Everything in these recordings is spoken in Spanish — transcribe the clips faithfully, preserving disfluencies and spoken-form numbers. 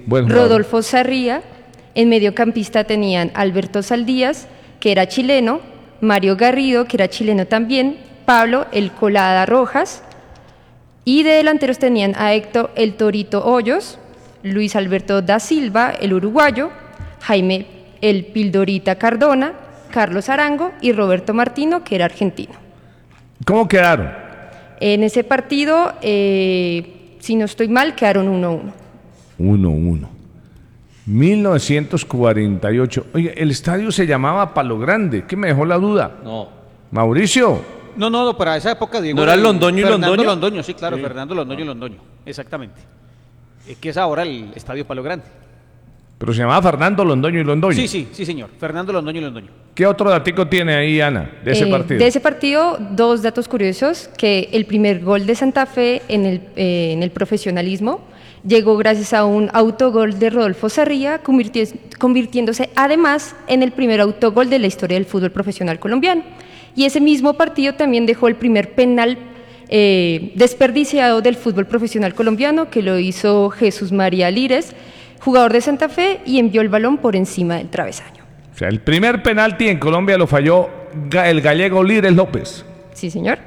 buen jugador. Rodolfo Sarría. En mediocampista tenían Alberto Saldías, que era chileno, Mario Garrido, que era chileno también, Pablo El Colada Rojas, y de delanteros tenían a Héctor El Torito Hoyos, Luis Alberto da Silva, el uruguayo, Jaime El Pildorita Cardona, Carlos Arango y Roberto Martino, que era argentino. ¿Cómo quedaron? En ese partido, eh, si no estoy mal, quedaron uno uno. uno uno. mil novecientos cuarenta y ocho. Oye, el estadio se llamaba Palo Grande. ¿Qué me dejó la duda? No. Mauricio. No, no, no, para esa época, Diego. ¿No era el Londoño y Fernando Londoño? Londoño, sí, claro, sí. Fernando Londoño y Londoño, exactamente. Es que es ahora el Estadio Palo Grande. Pero se llamaba Fernando Londoño y Londoño. Sí, sí, sí, señor. Fernando Londoño y Londoño. ¿Qué otro datico tiene ahí, Ana, de ese Eh, partido? De ese partido, dos datos curiosos, que el primer gol de Santa Fe en el, eh, en el profesionalismo llegó gracias a un autogol de Rodolfo Sarría, convirti- convirtiéndose además en el primer autogol de la historia del fútbol profesional colombiano. Y ese mismo partido también dejó el primer penal eh, desperdiciado del fútbol profesional colombiano, que lo hizo Jesús María Lírez, jugador de Santa Fe, y envió el balón por encima del travesaño. O sea, el primer penalti en Colombia lo falló el gallego Lírez López. Sí, señor.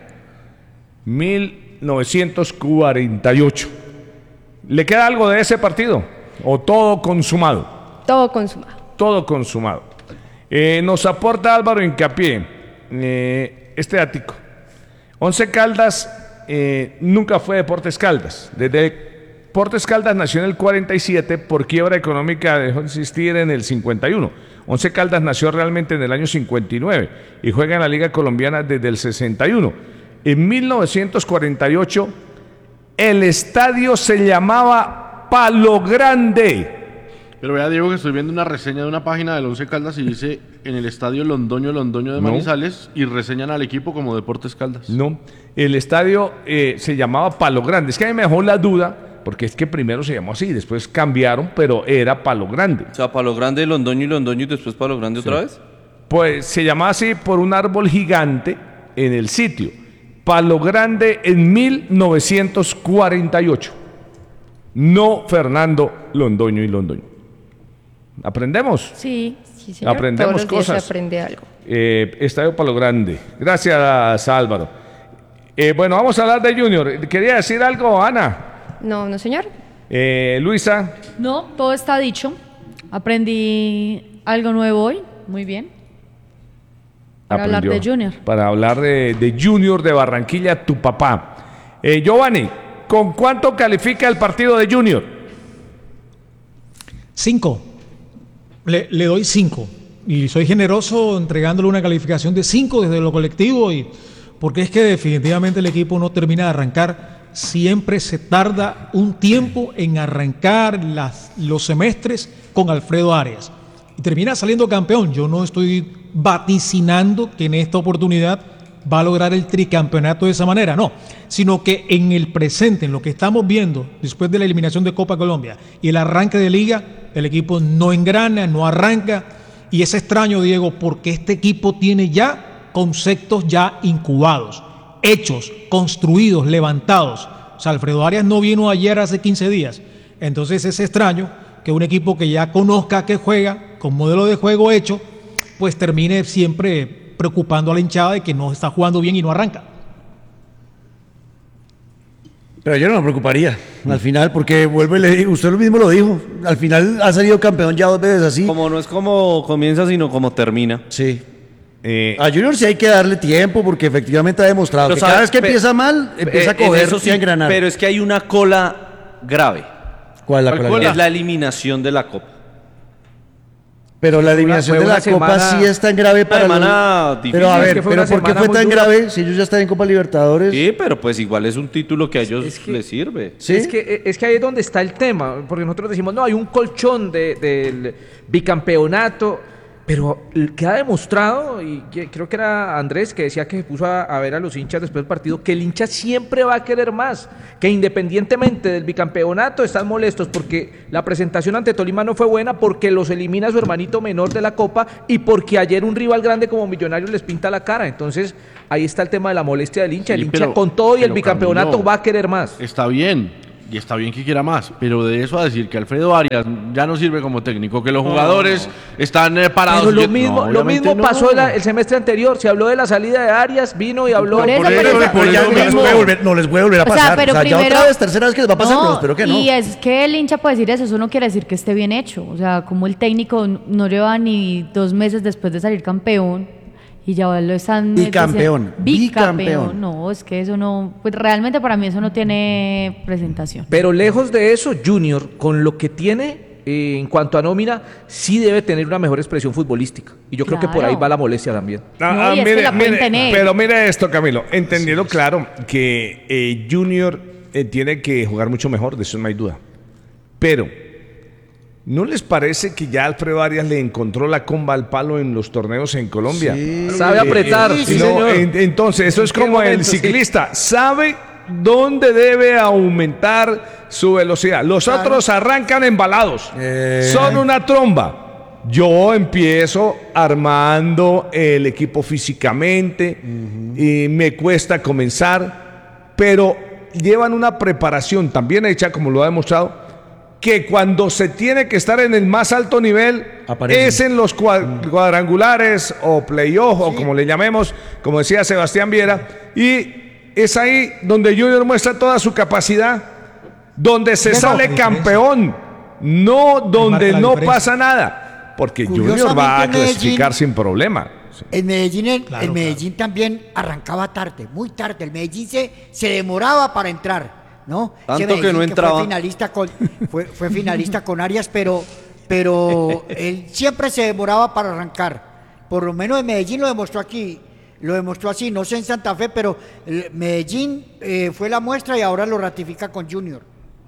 mil novecientos cuarenta y ocho. ¿Le queda algo de ese partido? ¿O todo consumado? Todo consumado. Todo consumado. Eh, nos aporta Álvaro Hincapié eh, este ático. Once Caldas eh, nunca fue Deportes Caldas. Desde Deportes Caldas nació en el cuarenta y siete, por quiebra económica dejó de existir en el cincuenta y uno. Once Caldas nació realmente en el año cincuenta y nueve y juega en la Liga Colombiana desde el sesenta y uno. En mil novecientos cuarenta y ocho el estadio se llamaba Palo Grande. Pero vea, Diego, que estoy viendo una reseña de una página del Once Caldas y dice en el estadio Londoño Londoño de No. Manizales y reseñan al equipo como Deportes Caldas. No, el estadio eh, se llamaba Palo Grande. Es que a mí me dejó la duda, porque es que primero se llamó así, después cambiaron, pero era Palo Grande. O sea, Palo Grande, Londoño y Londoño y después Palo Grande Sí. otra vez. Pues se llamaba así por un árbol gigante en el sitio. Palo Grande en mil novecientos cuarenta y ocho. No Fernando Londoño y Londoño. ¿Aprendemos? Sí, sí, señor. Aprendemos Todos los días cosas. se aprende algo. Eh, Estadio Palo Grande. Gracias, Álvaro. Eh, bueno, vamos a hablar de Junior. ¿Quería decir algo, Ana? No, no, señor. Eh, Luisa. No, todo está dicho. Aprendí algo nuevo hoy. Muy bien. Para hablar Aprendió. de Junior. Para hablar de, de Junior de Barranquilla, tu papá. Eh, Giovanni, ¿con cuánto califica el partido de Junior? Cinco. Le, le doy cinco. Y soy generoso entregándole una calificación de cinco desde lo colectivo, y porque es que definitivamente el equipo no termina de arrancar. Siempre se tarda un tiempo en arrancar las, los semestres con Alfredo Arias. Y termina saliendo campeón. Yo no estoy vaticinando que en esta oportunidad va a lograr el tricampeonato de esa manera, no, sino que en el presente, en lo que estamos viendo después de la eliminación de Copa Colombia y el arranque de Liga, el equipo no engrana, no arranca, y es extraño, Diego, porque este equipo tiene ya conceptos ya incubados, hechos, construidos, levantados. O sea, Alfredo Arias no vino ayer hace quince días, entonces es extraño que un equipo que ya conozca que juega, con modelo de juego hecho, pues termine siempre preocupando a la hinchada de que no está jugando bien y no arranca. Pero yo no me preocuparía al final, porque vuelvo y le digo, usted mismo lo dijo, al final ha salido campeón ya dos veces así. Como no es como comienza, sino como termina. Sí. Eh, A Junior sí hay que darle tiempo, porque efectivamente ha demostrado Pero que sabe, cada vez que pe- empieza mal, empieza eh, a coger eso sí, y a engranar. Pero es que hay una cola grave. ¿Cuál es la ¿Cuál cola? cola? Es la eliminación de la Copa. Pero la eliminación fue de la una Copa semana- sí es tan grave para Una los- semana difícil. Pero a Es ver, que fue pero una ¿por qué semana fue muy tan dura. grave si ellos ya están en Copa Libertadores? Sí, pero pues igual es un título que a ellos Es que- les sirve. ¿Sí? Es que, es que ahí es donde está el tema, porque nosotros decimos, no, hay un colchón de- del bicampeonato, pero queda demostrado, y que- creo que era Andrés que decía que se puso a, a ver a los hinchas después del partido, que el hincha siempre va a querer más, que independientemente del bicampeonato están molestos porque la presentación ante Tolima no fue buena, porque los elimina su hermanito menor de la Copa y porque ayer un rival grande como Millonarios les pinta la cara. Entonces ahí está el tema de la molestia del hincha, Sí, el hincha pero- con todo y el pero bicampeonato Camilo, va a querer más. Está bien, y está bien que quiera más, pero de eso a decir que Alfredo Arias ya no sirve como técnico, que los jugadores no. están eh, parados. Pero lo yo, mismo, no, lo mismo no. pasó la, el semestre anterior, se habló de la salida de Arias, vino y habló... Por eso, por pero eso, esa- por eso ya no, les mismo- puede volver, no les puede volver a O sea, pasar. pero O sea, ya primero- otra vez, tercera vez que les va a pasar, pero espero que no. Y es que el hincha puede decir eso, eso no quiere decir que esté bien hecho. O sea, como el técnico no lleva ni dos meses después de salir campeón y ya lo están... Bicampeón, Bicampeón. bicampeón. No, es que eso no... Pues realmente para mí eso no tiene presentación. Pero lejos de eso, Junior, con lo que tiene eh, en cuanto a nómina, sí debe tener una mejor expresión futbolística. Y yo creo que por ahí Claro. va la molestia también. Ah, No, ah, y es que la pueden tener. Pero mire esto, Camilo, entendiendo claro que eh, Junior eh, tiene que jugar mucho mejor, de eso no hay duda. Pero, ¿no les parece que ya Alfredo Arias le encontró la comba al palo en los torneos en Colombia? Sí. Sabe apretar, Eh, sí, no, señor. en- entonces, eso es ¿En qué como el momento? Sí. ciclista, sabe dónde debe aumentar su velocidad. Los otros arrancan embalados, Eh. son una tromba. Yo empiezo armando el equipo físicamente y me cuesta comenzar, pero llevan una preparación también hecha, como lo ha demostrado, que cuando se tiene que estar en el más alto nivel Aparecen. es en los cua- cuadrangulares o playoff o como le llamemos, como decía Sebastián Viera, y es ahí donde Junior muestra toda su capacidad, donde se Bueno, sale diferencia. campeón, no donde marca la no diferencia. pasa nada, porque Junior Curiosamente, va a Medellín- clasificar sin problema. En Medellín, el, Claro, el Medellín también arrancaba tarde, muy tarde. El Medellín se, se demoraba para entrar, ¿no? Tanto Ese que no Medellín entraba. Fue finalista con, fue, fue finalista con Arias, pero, pero él siempre se demoraba para arrancar. Por lo menos en Medellín lo demostró aquí, lo demostró así, no sé en Santa Fe, pero el Medellín eh, fue la muestra y ahora lo ratifica con Junior.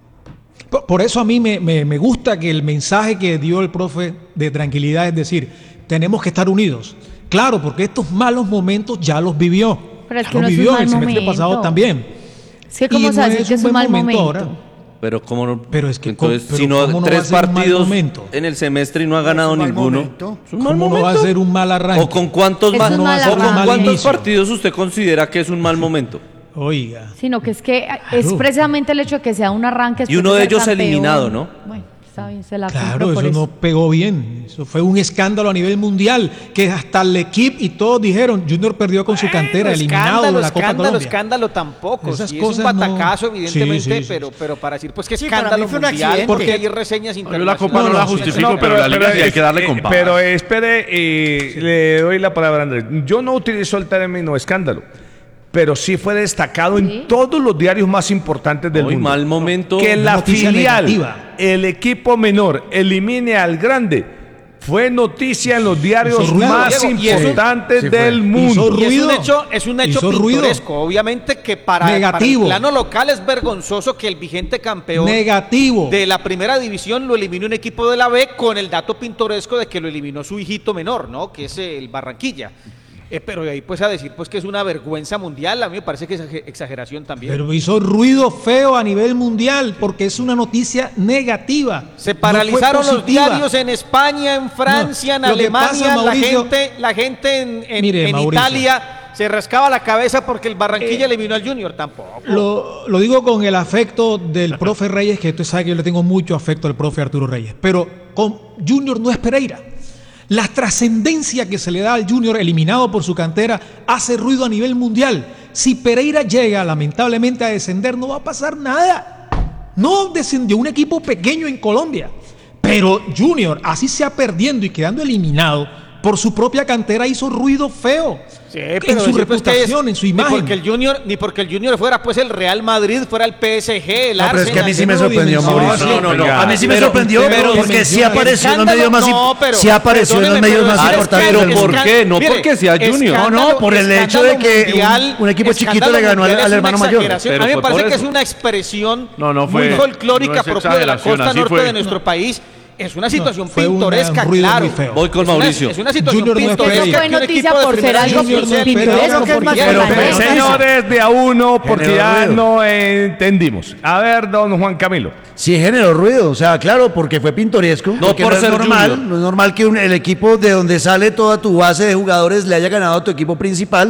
Por, por eso a mí me, me- me gusta que el mensaje que dio el profe de tranquilidad es decir, tenemos que estar unidos. Claro, porque estos malos momentos ya los vivió. Pero es Ya que los no es un vivió en mal el semestre momento. pasado también. Es que cómo Y se no hace es que es un un mal buen momento momento. ahora. Pero como no, Pero es que entonces, co- si pero no, ¿cómo no va a tres ser un mal partidos momento? en el semestre y no ha ganado Es un mal ninguno. momento. ¿Es un mal ¿Cómo no va a momento? ser un mal arranque? ¿O con cuántos, Es ma- un mal o con arranque. cuántos inicio. partidos usted considera que es un mal momento? Oiga. Sino que es que es precisamente el hecho de que sea un arranque. Y uno de ellos eliminado, ¿no? Bueno, está bien, se la Claro, compro por eso no pegó bien. Eso fue un escándalo a nivel mundial, que hasta el equipo y todos dijeron, Junior perdió con su cantera, eliminado de la Copa escándalo, Colombia. escándalo tampoco. Esas Sí, es un cosas no- batacazo, evidentemente, Sí, sí, sí. pero, pero para decir, pues que Sí, para escándalo mí fue un mundial, accidente. porque Porque- hay reseñas Yo internacionales. la Copa no, No, la no, sí, justifico, sí, pero, la liga sí hay que darle eh, compa. pero espere, eh, le doy la palabra a Andrés. Yo no utilizo el término escándalo, pero sí fue destacado Sí. en todos los diarios más importantes del Hoy mundo. mal momento. Que Una la noticia filial, negativa. el equipo menor, elimine al grande. Fue noticia en los diarios Hizo ruido. más Diego, y eso- importantes sí fue. del Hizo mundo. Y es un ruido. hecho, es un hecho Hizo ruido. pintoresco, obviamente que para, Negativo. para el plano local es vergonzoso que el vigente campeón Negativo. de la primera división lo eliminó un equipo de la B con el dato pintoresco de que lo eliminó su hijito menor, ¿no? Que es el Barranquilla. Eh, pero de ahí pues a decir pues que es una vergüenza mundial, a mí me parece que es ex- exageración también. Pero hizo ruido feo a nivel mundial porque es una noticia negativa. Se No fue paralizaron los positiva. diarios en España, en Francia, No, en lo que Alemania, pasa, la Mauricio- gente, la gente en, en- Mire, en Mauricio. Italia se rascaba la cabeza porque el Barranquilla Eh, eliminó al Junior, tampoco. Lo, lo digo con el afecto del profe Reyes, que usted sabe que yo le tengo mucho afecto al profe Arturo Reyes, pero con Junior no es Pereira. La trascendencia que se le da al Junior eliminado por su cantera hace ruido a nivel mundial. Si Pereira llega lamentablemente a descender, no va a pasar nada. No descendió un equipo pequeño en Colombia, pero Junior, así sea perdiendo y quedando eliminado por su propia cantera, hizo ruido feo. Sí, en pero su decir, pues, que reputación, es- en su Ni imagen. porque el Junior, ni porque el Junior fuera pues el Real Madrid, fuera el P S G, el No, pero es que a mí sí me no sorprendió, dimensiona. Mauricio. No, no, no. A mí sí me Pero- sorprendió pero porque sí dimensiona. apareció en los medios más No, im- pero- sí apareció en los perdóneme, medios pero más es importantes pero del ¿por mundo. qué? No porque sea Junior. No, no, por el hecho de que escándalo un- un equipo chiquito escándalo le ganó al- mundial al es hermano una mayor. exageración. Pero A mí me fue parece por que es eso. una expresión No, no muy fue- folclórica no es propia de la exageración, costa así norte fue. de nuestro país. Es una situación fue un pintoresca, ruido claro. muy feo. Voy con Es una- Mauricio. Es una situación Junior no es pintoresca. Pereira. Fue que un noticia equipo de por ser primera algo división sea pintoresco, pintoresco, porque es más porque- Pero- vergüenza. pero- Señores, de a uno, porque Generó ya ruido. no entendimos. A ver, don Juan Camilo. Sí generó ruido, o sea, claro, porque fue pintoresco. No porque por no es ser normal, Junior. no es normal que un- el equipo de donde sale toda tu base de jugadores le haya ganado a tu equipo principal,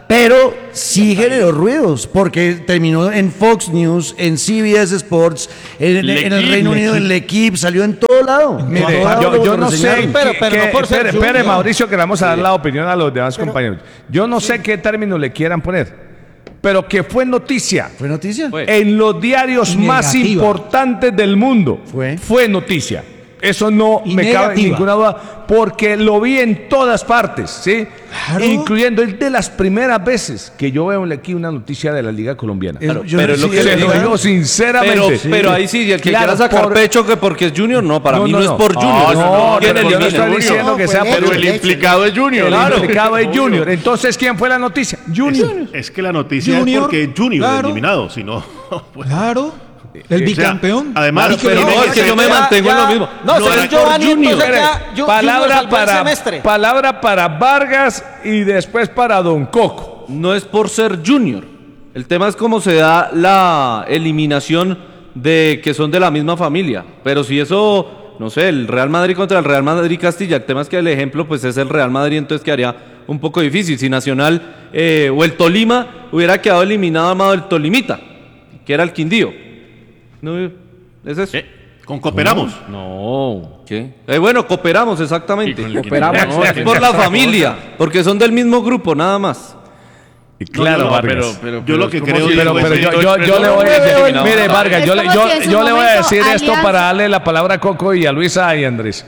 pero sí generó ruidos, porque terminó en Fox News, en C B S Sports, en, en- en el Reino Unido, en L'Equipe, salió en todo lado. En Mire, todo lado yo, lo- yo lo no sé, reseñaron. Pero- qué- pero qué- no por ser espere, espere, Junior. Mauricio, que le vamos a dar la opinión a los demás compañeros. Yo no sé qué término le quieran poner, pero que fue noticia. ¿Fue noticia? Fue. En los diarios Y más negativa. importantes del mundo Fue. noticia. Eso no Y me cabe negativa. ninguna duda, porque lo vi en todas partes, ¿sí? Claro. Incluyendo es de las primeras veces que yo veo aquí una noticia de la Liga Colombiana. Claro, Pero- pero es lo sí, que Se le lo digo. digo sinceramente. Pero, pero ahí sí, el que Claro, quiera sacar por- pecho que porque es Junior, no, para No, mí no, no, es no. por No, Junior. no, ¿Quién pero yo no elimina? estoy diciendo que No, sea fue por él, el él. implicado es Junior. El Claro. implicado es Junior. Entonces, ¿quién fue la noticia? Junior. Es, es que la noticia Junior, es porque Junior claro. eliminado, si no. pues, Claro, el sea, bicampeón. además, Y que Pero lo- no, es que yo me Ya, mantengo en ya. lo mismo. No, No, según es Giovanni, por Junior. entonces ya, Ju- Junior palabra, salvó el para, semestre. palabra para Vargas y después para Don Coco. No es por ser Junior. El tema es cómo se da la eliminación de que son de la misma familia. Pero si eso, no sé, el Real Madrid contra el Real Madrid Castilla, el tema es que el ejemplo pues es el Real Madrid, entonces quedaría un poco difícil. Si Nacional eh, o el Tolima hubiera quedado eliminado armado el Tolimita, que era el Quindío. No, es eso. eh, con cooperamos. No. ¿Qué? Eh, bueno, cooperamos, exactamente. Cooperamos. No, es por la familia, porque son del mismo grupo, nada más. Y claro, No, no, Vargas. pero- Yo lo que es como creo si- es Pero, que pero ese- yo, yo, yo le voy a decir, eliminado. mire Vargas, Es yo, le- como yo, si en su yo le voy a momento decir esto Alianza- para darle la palabra a Coco y a Luisa y a Andrés.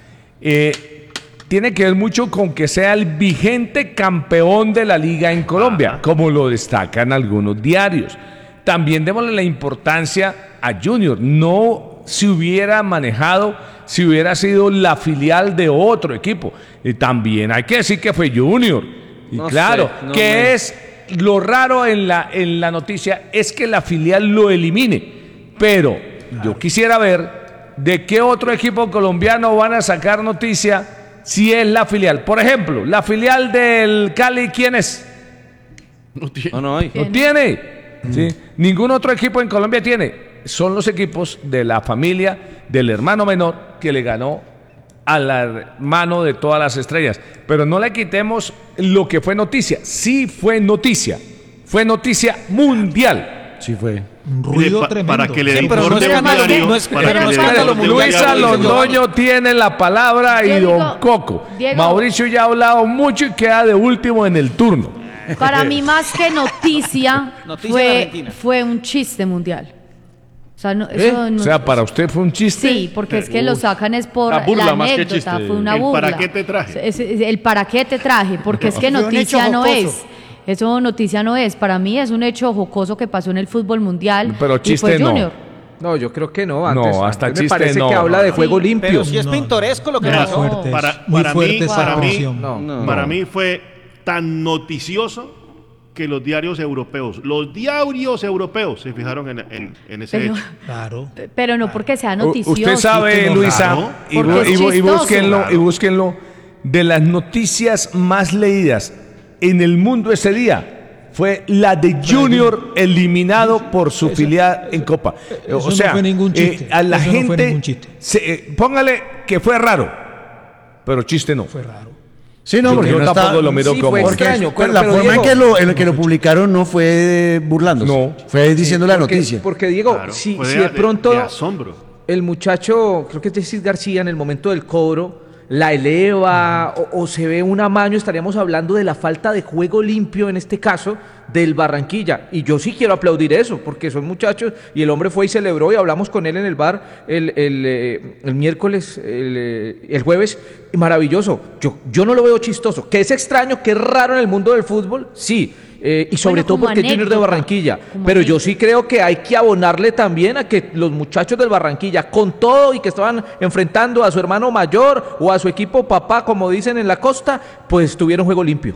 Eh, tiene que ver mucho con que sea el vigente campeón de la liga en Colombia, como lo destacan algunos diarios. También démosle la importancia a Junior. No se hubiera manejado si hubiera sido la filial de otro equipo. Y también hay que decir que fue Junior. Y No claro, sé, no que me- es lo raro en la, en la noticia es que la filial lo elimine. Pero yo quisiera ver de qué otro equipo colombiano van a sacar noticia si es la filial. Por ejemplo, la filial del Cali, ¿quién es? No, no hay. No tiene. ¿Sí? Ningún otro equipo en Colombia tiene. Son los equipos de la familia del hermano menor que le ganó al hermano de todas las estrellas. Pero no le quitemos lo que fue noticia. Sí fue noticia. Fue noticia mundial. Sí fue. Un Mire, ruido pa- tremendo. para que le Sí, dé pero no importe es un escándalo, diario, no es- para pero que no le es dé escándalo importe un Luisa diario, Londoño tiene la palabra y Yo digo, Don Coco. Diego. Mauricio ya ha hablado mucho y queda de último en el turno. Para mí, más que noticia, Noticia de fue, Argentina. fue un chiste mundial. O sea, no, eso no- O sea, para usted fue un chiste. Sí, porque es que lo sacan es por Una burla la más que anécdota, chiste. fue una El burla. ¿para qué te traje? Es- es- el para qué te traje, porque es que Fue un noticia hecho no jocoso. es. Eso noticia no es. Para mí es un hecho jocoso que pasó en el fútbol mundial. Pero y chiste fue no. Junior. No, yo creo que no. No, Antes, hasta antes me chiste parece no. que habla de Sí. juego limpio. Pero si es No, pintoresco lo que Muy pasó. fuerte, Para, muy para fuerte mí, esa para mí, afirmación. No. No. para mí fue tan noticioso que los diarios europeos, los diarios europeos se fijaron en, en- en ese Pero, hecho. Claro. pero no porque sea U- noticioso. Usted sabe, Claro. Luisa, y, Porque bu- es y bu- y chistoso. búsquenlo, y Claro. búsquenlo, de las noticias más leídas en el mundo ese día fue la de Junior eliminado por su filial en Copa. eso o no sea, fue ningún chiste. eh, a la Eso no fue gente, ningún chiste. se- eh, póngale que fue raro, pero chiste no. Fue raro. Sí, no, Yo- porque yo no tampoco está- lo miro Sí, como... fue Porque extraño, pues, pero- la pero forma en Diego- que, lo, en que lo publicaron no fue burlándose. No. Fue diciendo la Porque- noticia. Porque Diego, Claro, si, fue si de- de pronto de asombro. el muchacho, creo que es Jesús García, en el momento del cobro, la eleva o, o se ve un amaño, estaríamos hablando de la falta de juego limpio, en este caso, del Barranquilla. Y yo sí quiero aplaudir eso, porque son muchachos, y el hombre fue y celebró, y hablamos con él en el bar el, el, eh, el miércoles, el, eh, el jueves, y maravilloso. Yo, yo no lo veo chistoso. Que es extraño, que es raro en el mundo del fútbol, sí. Eh, y sobre Bueno, todo como porque es Junior de anécdota, Barranquilla. como Pero yo anécdota. sí creo que hay que abonarle también a que los muchachos del Barranquilla, con todo y que estaban enfrentando a su hermano mayor o a su equipo papá, como dicen en la costa, pues tuvieron juego limpio.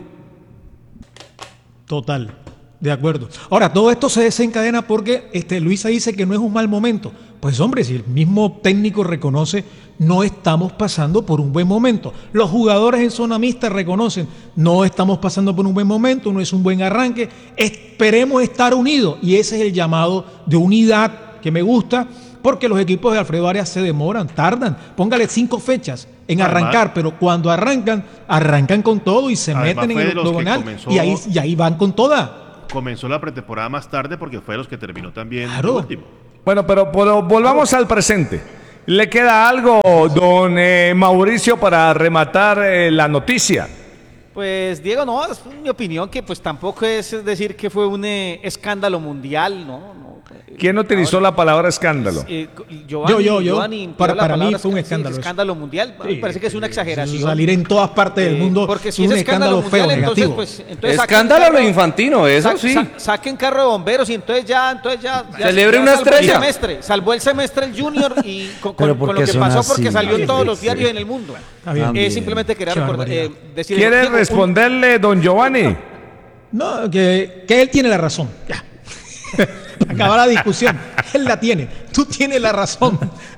Total, de acuerdo. Ahora, todo esto se desencadena porque este, Luisa dice que no es un mal momento. Pues hombre, si el mismo técnico reconoce, no estamos pasando por un buen momento. Los jugadores en zona mixta reconocen, no estamos pasando por un buen momento, no es un buen arranque. Esperemos estar unidos y ese es el llamado de unidad que me gusta, porque los equipos de Alfredo Arias se demoran, tardan. Póngale cinco fechas en Además, arrancar, pero cuando arrancan, arrancan con todo y se Además, meten en fue el de los que octogonal comenzó- y ahí, y ahí van con toda. Comenzó la pretemporada más tarde porque fue de los que terminó también Claro. el último. Bueno, pero, pero volvamos al presente. ¿Le queda algo, don eh, Mauricio, para rematar eh, la noticia? Pues Diego, no, es mi opinión que pues tampoco es decir que fue un eh, escándalo mundial, ¿no? no ¿Quién utilizó la palabra escándalo? Eh, Giovanni, Yo, yo, yo. Giovanni empleó Para- la para mí palabra fue un esca- sí, escándalo eso. escándalo mundial. Me Sí, parece que es una exageración. Salir en todas partes del Eh, mundo porque es si un es escándalo, escándalo feo, mundial, entonces, negativo. pues, entonces saquen Escándalo carro- lo infantino, eso sa- sí. sa- saquen carro de bomberos y entonces ya, entonces ya, ya Celebre ya una salvó estrella. El semestre, salvó el semestre el Junior y con, con- Pero ¿por con lo qué que son pasó así? porque salió en todos los Sí. diarios en el mundo. Está bien. Eh, simplemente quería Qué recordar, barbaridad. eh, decir, ¿Quiere Diego, un- responderle, don Giovanni? No, que, que él tiene la razón. Ya. Acaba la discusión. Él la tiene. Tú tienes la razón.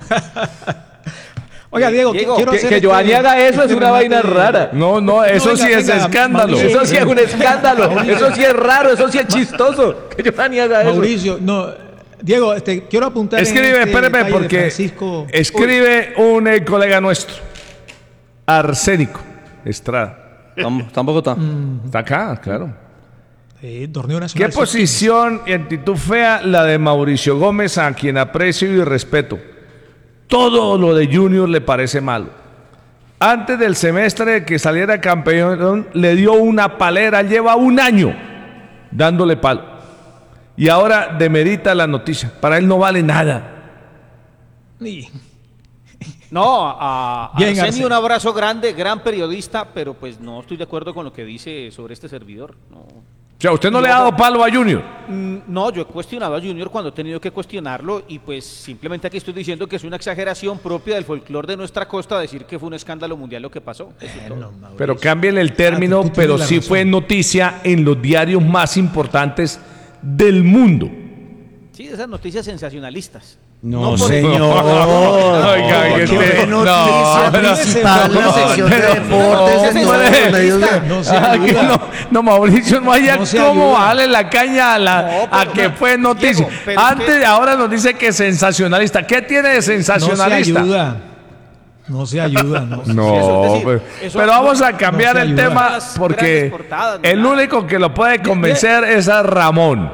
Oiga, Diego, Diego, quiero Que, hacer que este- Giovanni haga eso es este una remate vaina de- rara. No, no, eso venga, sí es venga, escándalo. Mauricio. Eso sí es un escándalo. Eso sí es raro. Eso sí es chistoso. Que Giovanni haga eso. Mauricio, no. Diego, este, quiero apuntar en Escribe, este espérame, detalle de porque Francisco. escribe un eh, colega nuestro, Arsénico Estrada. Tam- Tampoco está. Está acá, claro. Eh, torneo ¿Qué nacional. posición y actitud fea la de Mauricio Gómez, a quien aprecio y respeto? Todo lo de Junior le parece malo. Antes del semestre que saliera campeón, le dio una palera, lleva un año dándole palo. Y ahora demerita la noticia. Para él no vale nada. Y- No, a, a Bien, Arsenio Arsenio. un abrazo grande, gran periodista, pero pues no estoy de acuerdo con lo que dice sobre este servidor. No, O sea, usted no le ha dado palo a Junior. Mm, no, yo he cuestionado a Junior cuando he tenido que cuestionarlo y pues simplemente aquí estoy diciendo que es una exageración propia del folclore de nuestra costa decir que fue un escándalo mundial lo que pasó. Eso es todo. Pero cámbienle el término, Ah, tú tienes pero la sí razón. fue noticia en los diarios más importantes del mundo. Sí, esas noticias sensacionalistas. No, por- señor. Oiga, No, que ¿qué este- noticia no, principal? no, La sección de no, deportes no, en no, todos no, los medios de- No se Ah, que ayuda. no, no, Mauricio, no haya No se cómo ayuda. darle la caña a, la, No, a pero que no, fue noticia. Diego, pero es Antes, que- ahora nos dice que es sensacionalista. ¿Qué tiene de No se sensacionalista? ayuda. No se ayuda. No. No, Eso es decir, pero, eso pero no- vamos a cambiar no se el ayuda. tema Las porque grandes portadas, no el nada. único que lo puede convencer es a Ramón.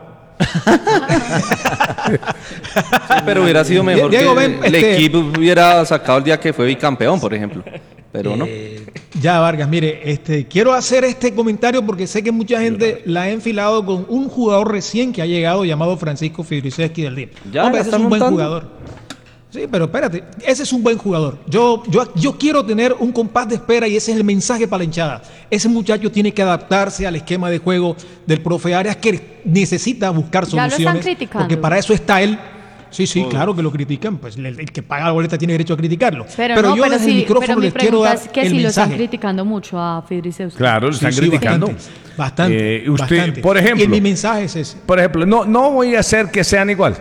Pero hubiera sido mejor Diego, que ven, el este- equipo hubiera sacado el día que fue bicampeón, por ejemplo. Pero no. Eh, ya, Vargas, mire, este, quiero hacer este comentario porque sé que mucha gente la ha enfilado con un jugador recién que ha llegado llamado Francisco Fidriceski del Río. Ya, Hombre, la ese es están un buen montando. jugador. Sí, pero espérate, ese es un buen jugador. Yo, yo, yo quiero tener un compás de espera y ese es el mensaje para la hinchada. Ese muchacho tiene que adaptarse al esquema de juego del profe Arias que necesita buscar Ya lo están soluciones. criticando. Porque para eso está él. Sí, sí, claro que lo critican. Pues el, el que paga la boleta tiene derecho a criticarlo. Pero, no, yo pero desde el sí, micrófono pero mi les quiero pregunta dar es que el si lo están mensaje. criticando mucho a Fidriceus. Claro, lo Sí, están sí, criticando. Bastante, bastante, Eh, usted, bastante. por ejemplo, Y mi mensaje es ese. Por ejemplo, no, no voy a hacer que sean igual.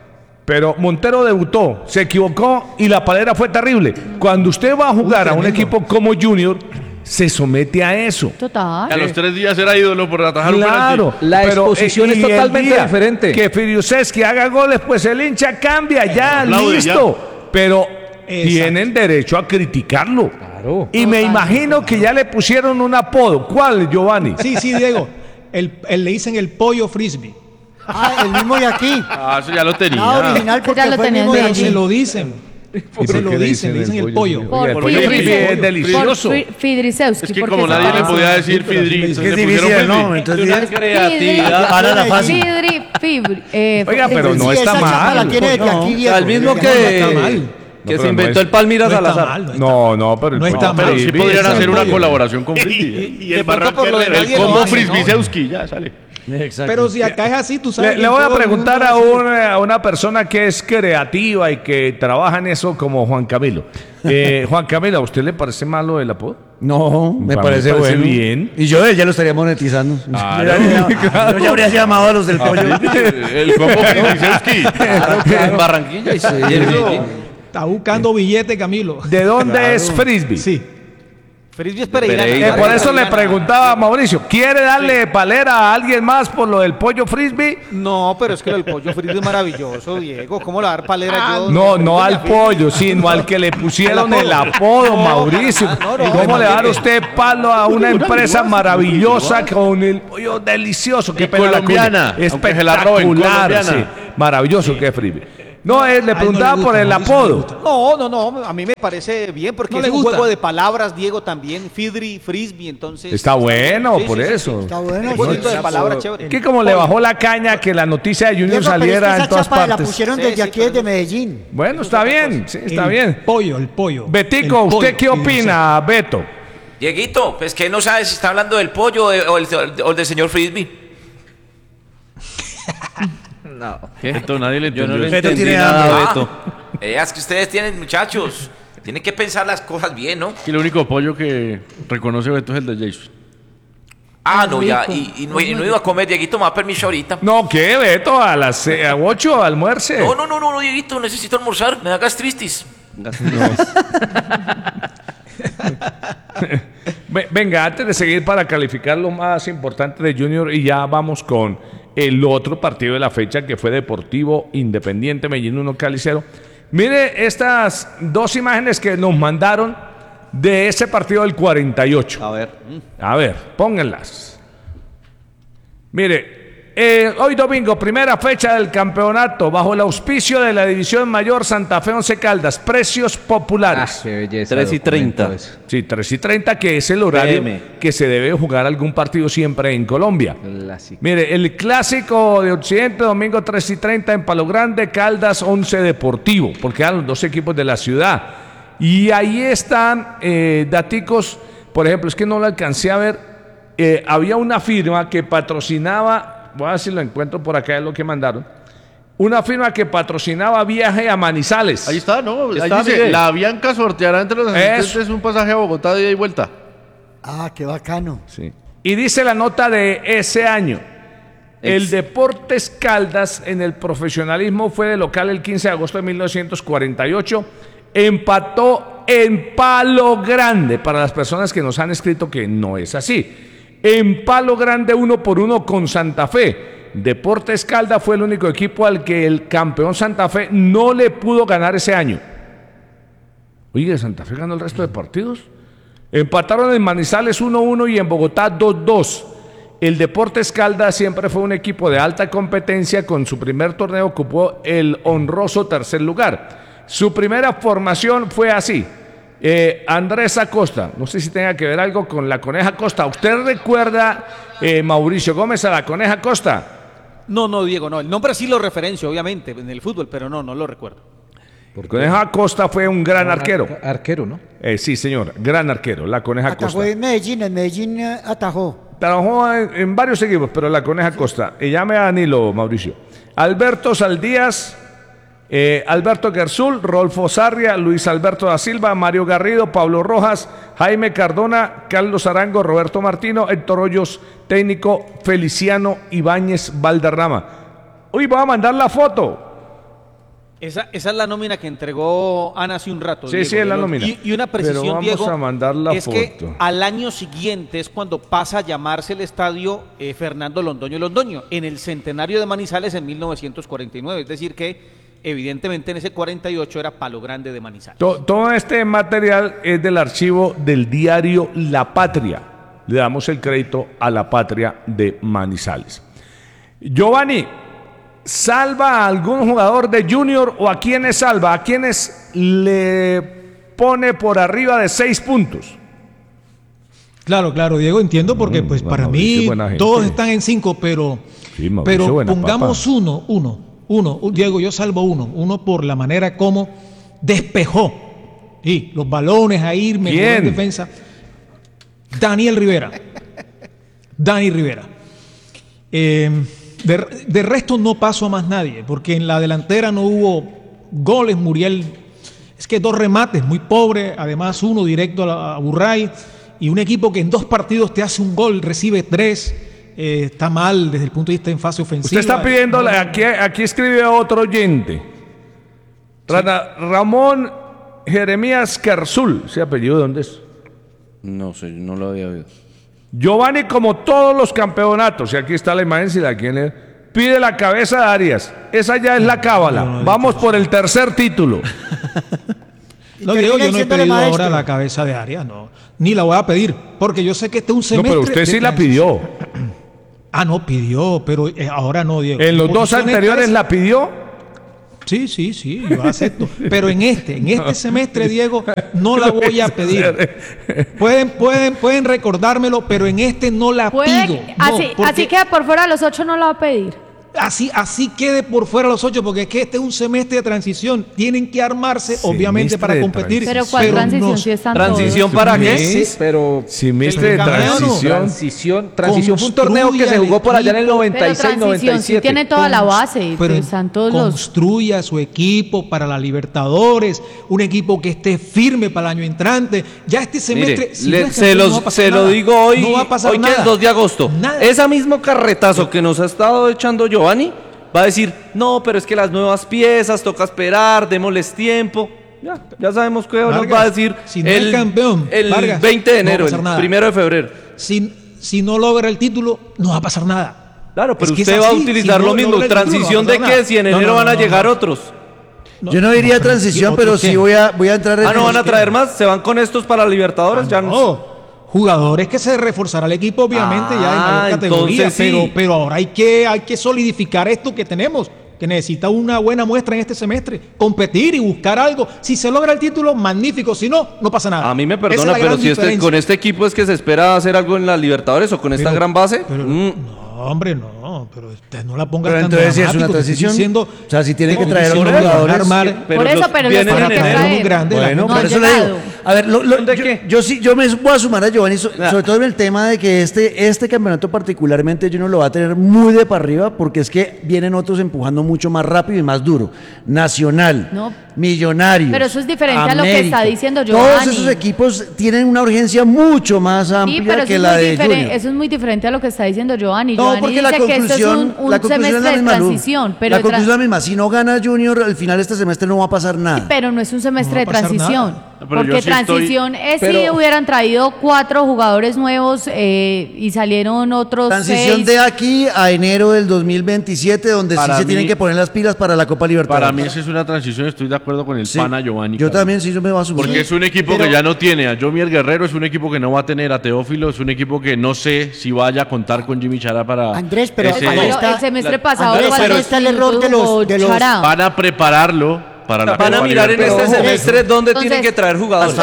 Pero Montero debutó, se equivocó y la palera fue terrible. Cuando usted va a jugar Uy, a un tremendo. equipo como Junior, se somete a eso. Total. A los tres días era ídolo por atajar un Claro, penalti. La exposición es y el totalmente día diferente. Que Firiuseski haga goles, pues el hincha cambia, ya, Aplaude, listo. Pero Exacto. tienen derecho a criticarlo. Claro. Y me imagino que ya le pusieron un apodo. ¿Cuál, Giovanni? Sí, sí, Diego. El, el- le dicen el pollo frisbee. Ah, el mismo de aquí. Ah, eso ya lo tenía. Nada original porque Ya lo fue el tenían mismo de de Pero se allí. lo dicen. Se lo dicen, le dicen el pollo. Oye, el Por pollo Fidriceus. frisbee es delicioso. Por Fi- Fidriceus. Es que porque como se nadie le parece. podía decir pero sí Fidri, le Es entonces que es le difícil pusieron el Fidri. nombre, entonces Una ya- creatividad. Para la fácil. Fidri, Fibri, eh, Oiga, pero eh, no Sí, está esa chapa mal. la tiene desde No, aquí, O Diego. sea, el mismo Desde que, aquí. está mal. que pero se no inventó es- el Palmira No está Salazar. mal, no está No, no, pero el No pollo está mal. Pero sí frisbee podrían es hacer el una pollo. colaboración con Frisbee. Y, y De el pronto Barranca por lo de Herrera, nadie El lo combo hace, Frisbee ya sale. Exacto. Pero si acá es así, tú sabes. Le, que le voy a todo el preguntar mundo a, hace- una, a una persona que es creativa y que trabaja en eso como Juan Camilo. Eh, Juan Camilo, ¿a usted le parece malo el apodo? No, me Para mí parece, me parece bueno. bien. Y yo ya lo estaría monetizando. Claro, yo, ya, yo ya habría llamado a los del pollo. El combo Frisbee. En Barranquilla y y en Medellín. Está buscando billete, Camilo. ¿De dónde es Frisbee? Sí. Frisbee es Pereira. Eh, por eso le preguntaba a Mauricio, ¿quiere darle palera a alguien más por lo del pollo frisbee? No, pero es que el pollo frisbee es maravilloso, Diego. ¿Cómo le va a dar palera yo? No, no al pollo, sino al que le pusieron el apodo, Mauricio. No, no, ¿Cómo no, le va a dar no, usted palo a una empresa maravillosa con el pollo delicioso? Qué pena la colombiana, cuña. aunque se la roben, Espectacular, colombiana. sí. Maravilloso que es frisbee. No, eh, le preguntaba por el apodo. No, no, no, a mí me parece bien porque No es le un gusta. juego de palabras, Diego, también, Fidri, Frisbee, entonces... Está bueno, Sí, por sí, sí, eso. Está bueno. Un jueguito de palabras chévere. Que como le bajó la caña que la noticia de Junior Diego, pero es que saliera esa en todas chapa la partes. pusieron Sí, desde sí, aquí, pero desde no- Medellín. Bueno, está bien, sí, está El bien. pollo, el pollo. Betico, El ¿usted pollo, qué fíjense. opina, Beto? Dieguito, pues que no sabe si está hablando del pollo eh, o, el, o el del señor Frisbee. No. Esto nadie le Yo no entendió. le Beto entendí tiene nada, hambre. Beto. Eh, es que ustedes tienen, muchachos, tienen que pensar las cosas bien, ¿no? Que el único pollo que reconoce Beto es el de Jason. Ah, no, ya, y, y no, y no iba a comer, Dieguito, me da permiso ahorita. No, ¿qué, Beto? A las eh, a ocho almuerce. No, no, no, no, no, Dieguito, necesito almorzar, me da gastritis. Ve- Venga, antes de seguir para calificar lo más importante de Junior y ya vamos con el otro partido de la fecha que fue Deportivo Independiente Medellín uno Cali cero. Mire estas dos imágenes que nos mandaron de ese partido del cuarenta y ocho. A ver. A ver, pónganlas. Mire, eh, hoy domingo, primera fecha del campeonato, bajo el auspicio de la División Mayor Santa Fe Once Caldas, precios populares. Ah, qué belleza. tres y treinta. documento ese. Sí, tres y treinta, que es el horario P M. que se debe jugar algún partido siempre en Colombia. Clásico. Mire, el clásico de Occidente, domingo tres y treinta en Palo Grande, Caldas once Deportivo, porque eran los dos equipos de la ciudad. Y ahí están eh, daticos, por ejemplo, es que no lo alcancé a ver, eh, había una firma que patrocinaba, voy a ver si lo encuentro por acá, es lo que mandaron, una firma que patrocinaba viaje a Manizales. Ahí está, ¿no? Ahí Está, dice, Miguel. la Bianca sorteará entre los asistentes un pasaje a Bogotá de ida y vuelta. Ah, qué bacano. Sí. Y dice la nota de ese año. El Deportes Caldas en el profesionalismo fue de local el quince de agosto de mil novecientos cuarenta y ocho. Empató en Palo Grande, para las personas que nos han escrito que no es así. En Palo Grande uno por uno con Santa Fe. Deportes Caldas fue el único equipo al que el campeón Santa Fe no le pudo ganar ese año. Oye, ¿Santa Fe ganó el resto de partidos? Empataron en Manizales uno uno y en Bogotá dos dos. El Deportes Caldas siempre fue un equipo de alta competencia. Con su primer torneo ocupó el honroso tercer lugar. Su primera formación fue así. Eh, Andrés Acosta, no sé si tenga que ver algo con la Coneja Acosta. ¿Usted recuerda, eh, Mauricio Gómez, a la Coneja Acosta? No, no, Diego, no. El nombre sí lo referencio, obviamente, en el fútbol, pero no, no lo recuerdo. Coneja Acosta fue un gran arquero. Arquero, ¿no? Eh, sí, señor, gran arquero, la Coneja Atajó Acosta. en Medellín, en Medellín eh, atajó. Trabajó en, en varios equipos, pero la Coneja Costa. Y llame a Danilo, Mauricio. Alberto Saldías, eh, Alberto Gerzul, Rolfo Sarria, Luis Alberto da Silva, Mario Garrido, Pablo Rojas, Jaime Cardona, Carlos Arango, Roberto Martino, Héctor Hoyos, técnico Feliciano Ibáñez Valderrama. Uy, voy a mandar la foto. Esa, esa es la nómina que entregó Ana hace un rato. Sí, Diego, sí, es la de los- nómina. Y, y una Pero precisión, vamos Diego, a mandar la es que foto. al año siguiente es cuando pasa a llamarse el estadio eh, Fernando Londoño Londoño, en el centenario de Manizales en mil novecientos cuarenta y nueve. Es decir que, evidentemente, en ese cuarenta y ocho era Palo Grande de Manizales. To- todo este material es del archivo del diario La Patria. Le damos el crédito a La Patria de Manizales. Giovanni, ¿salva a algún jugador de Junior o a quiénes salva? ¿A quiénes le pone por arriba de seis puntos? Claro, claro, Diego, entiendo porque Mm, pues bueno, para Mauricio, mí buena gente. todos están en cinco, pero, Sí, Mauricio, pero buena pongamos papa. uno, uno, uno. Diego, yo salvo uno, uno por la manera como despejó y los balones a ir, mejoró en ¿Quién? defensa. Daniel Rivera. Dani Rivera. Eh, de, de resto no paso a más nadie, porque en la delantera no hubo goles. Muriel, es que dos remates, muy pobre, además uno directo a, la, a Burray, y un equipo que en dos partidos te hace un gol, recibe tres, eh, está mal desde el punto de vista en fase ofensiva. Usted está pidiendo, No, no, no. aquí, aquí escribe otro oyente. Ra- Ramón Jeremías Carzul, ¿ese apellido de dónde es? No sé, no lo había oído. Giovanni, como todos los campeonatos, y aquí está la imagen, si la quieren leer, pide la cabeza de Arias. Esa ya es la cábala. No, no, Vamos por el tercer título. No, Diego, yo no he pedido ahora la cabeza de Arias, no. Ni la voy a pedir, porque yo sé que este es un semestre... No, pero usted sí la pidió. Ah, no, pidió, pero eh, ahora no, Diego. ¿En los dos anteriores la pidió? Sí, sí, sí, yo acepto. Pero en este, en este semestre, Diego, no la voy a pedir. Pueden, pueden, pueden recordármelo, pero en este no la ¿Puede? pido. Así, no, así que por fuera de los ocho no la va a pedir. Así, así quede por fuera los ocho, porque es que este es un semestre de transición. Tienen que armarse, semestre obviamente, para competir. Pero ¿cuál pero transición? No, si están ¿Transición todos? para qué? Sí, pero... Semestre de transición. Transición, transición fue un torneo que se jugó por allá en el noventa y seis, noventa y siete. Sí tiene toda la base. Pero están todos construya los... su equipo para la Libertadores, un equipo que esté firme para el año entrante. Ya este semestre... Mire, si le, no se los, no se nada. lo digo hoy, no va a pasar hoy nada. que es dos de agosto. Nada. Ese mismo carretazo que nos ha estado echando Giovanni va a decir, no, pero es que las nuevas piezas, toca esperar, démosles tiempo. Ya, ya sabemos qué nos va a decir si no el, es campeón, el Vargas, veinte de enero, no el primero de febrero. Si, si no logra el título, no va a pasar nada. Claro, pero es que usted va a utilizar si no lo mismo. ¿Transición título, no de qué? Si en enero no, no, van a no, llegar no. otros. No, yo no diría transición, pero sí voy a, voy a entrar en... Ah, ¿no van a traer más? ¿Se van con estos para Libertadores? Ah, ya no. Jugadores que se reforzará el equipo, obviamente, ah, ya en mayor categoría. Sí. Pero, pero ahora hay que, hay que solidificar esto que tenemos, que necesita una buena muestra en este semestre, competir y buscar algo. Si se logra el título, magnífico, si no, no pasa nada. A mí me perdona, es pero si este, con este equipo es que se espera hacer algo en la Libertadores o con esta pero, gran base. Pero, mm. No, hombre, no, pero usted no la ponga pero tan entonces si es una transición, diciendo, o sea, si tiene que traer a unos jugadores, armar, pero por eso, pero los tiene que traer. Grande, bueno, no por eso le digo. A ver, lo, lo, yo, yo sí, yo me voy a sumar a Giovanni, so, sobre todo en el tema de que este, este campeonato particularmente Junior lo va a tener muy de para arriba, porque es que vienen otros empujando mucho más rápido y más duro. Nacional, no. Millonarios, pero eso es diferente América, a lo que está diciendo Giovanni. Todos esos equipos tienen una urgencia mucho más amplia sí, que la de Junior. Eso es muy diferente a lo que está diciendo Giovanni. No, Giovanni porque dice la que esto es un, un semestre de transición. Pero la conclusión es la misma. Si no gana Junior, al final de este semestre no va a pasar nada. Sí, pero no es un semestre no de transición. Porque sí transición estoy... es pero... si hubieran traído cuatro jugadores nuevos eh, y salieron otros Transición seis. de aquí a enero del dos mil veintisiete, donde para sí se mí, tienen que poner las pilas para la Copa Libertadores. Para mí esa es una transición, estoy de acuerdo con el sí, pana Giovanni. Yo también sí, yo me voy a subir. Porque es un equipo pero... que ya no tiene a Jomier Guerrero, es un equipo que no va a tener a Teófilo, es un equipo que no sé si vaya a contar con Jimmy Chará para... Andrés, pero ese... está, el semestre pasado... Andrés, pero está el error de los... De los... Van a prepararlo para la van a mirar en este semestre dónde Entonces, tienen que traer jugadores.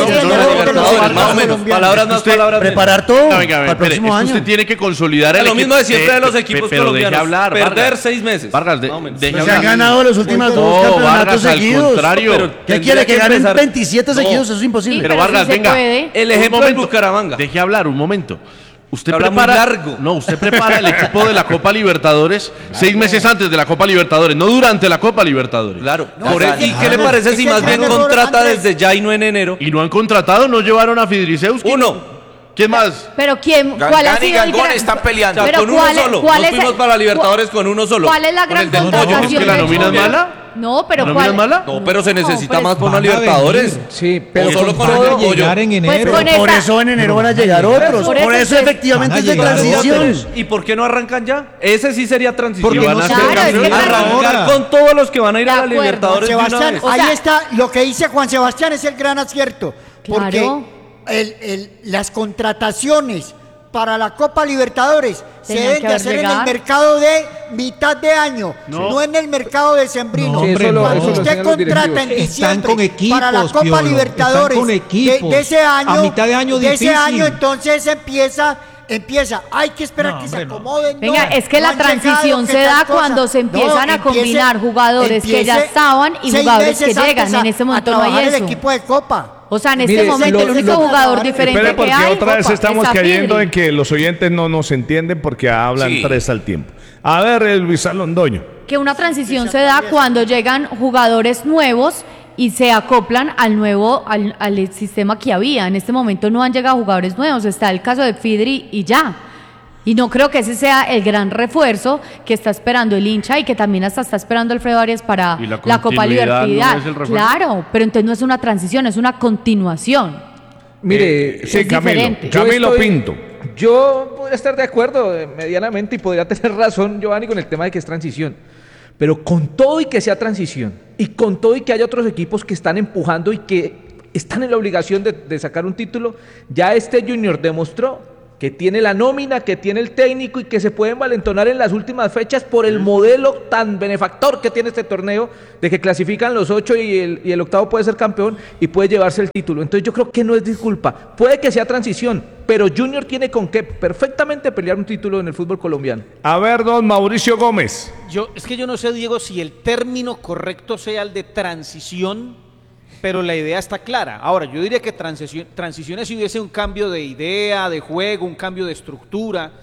Más o menos. Palabras más, palabras menos. Preparar todo para el próximo año. Usted tiene que consolidar el equipo. Lo mismo de siempre de los equipos colombianos. Hablar, perder seis meses. Vargas, se han ganado los últimos dos campeonatos seguidos. ¿Qué quiere? Que ganen veintisiete seguidos, eso es imposible. Pero Vargas, venga. El ejemplo de Bucaramanga. Deje hablar un momento. Usted Habla prepara, muy largo. No, usted prepara el equipo de la Copa Libertadores seis meses antes de la Copa Libertadores, no durante la Copa Libertadores. Claro. No, Por el, ¿Y qué le parece si más bien contrata desde ya y no en enero? Y no han contratado, no llevaron a Fidriceus. Uno. ¿Quién más? Pero quién, ¿cuál ha sido y Gangón gran... están peleando. O sea, con uno ¿cuál, solo. ¿cuál Nos es fuimos el... para la Libertadores con uno solo. ¿Cuál es la gran contratación? ¿Es que la nómina es mala? No, pero ¿La ¿cuál nómina es mala? No, pero se necesita no, más por una Libertadores. Sí, pero o solo con van todo a llegar en enero. Pues por eso en enero van a llegar otros. Por eso, por eso efectivamente es de transición. ¿Y por qué no arrancan ya? Ese sí sería transición. Porque van a claro, hacer es que arrancar con todos los que van a ir a la Libertadores. Sebastián, o ahí sea, está lo que dice Juan Sebastián, es el gran acierto. Claro. Porque el, el, las contrataciones para la Copa Libertadores se deben de hacer llegado. en el mercado de mitad de año, no, no en el mercado de sembrino. No, hombre, Cuando no, usted contrata en diciembre equipos, para la Copa Piolo, Libertadores con equipos, de, de ese año, a mitad de año de difícil. ese año entonces empieza Empieza, hay que esperar no, que hombre, se acomoden. Venga, no, es que no la transición llegado, se da cosa. cuando se empiezan no, a combinar empiece, jugadores que ya estaban y jugadores que llegan. A, en este momento no hay eso. el equipo de Copa. O sea, en este Mire, momento lo, el único lo, jugador diferente Espere, porque que hay otra vez Copa, estamos es cayendo Zafiri. en que los oyentes no nos entienden porque hablan Sí. tres al tiempo. A ver, el Luis Londoño. Que una transición se da cuando llegan jugadores nuevos y se acoplan al nuevo al, al sistema que había. En este momento no han llegado jugadores nuevos. Está el caso de Fidri y ya. Y no creo que ese sea el gran refuerzo que está esperando el hincha y que también hasta está esperando Alfredo Arias para la, la Copa continuidad Libertad. no es el refuerzo. Claro, pero entonces no es una transición, es una continuación. Mire, Eh, sí, es Camilo, diferente. Yo Camilo estoy- Pinto. Yo podría estar de acuerdo eh, medianamente y podría tener razón, Giovanni, con el tema de que es transición. Pero con todo y que sea transición, y con todo y que haya otros equipos que están empujando y que están en la obligación de, de sacar un título, ya este Junior demostró que tiene la nómina, que tiene el técnico y que se puede envalentonar en las últimas fechas por el modelo tan benefactor que tiene este torneo, de que clasifican los ocho y el, y el octavo puede ser campeón y puede llevarse el título. Entonces yo creo que no es disculpa, puede que sea transición, pero Junior tiene con qué perfectamente pelear un título en el fútbol colombiano. A ver, don Mauricio Gómez. Yo, es que yo no sé, Diego, si el término correcto sea el de transición, pero la idea está clara. Ahora, yo diría que transición, transiciones si hubiese un cambio de idea, de juego, un cambio de estructura,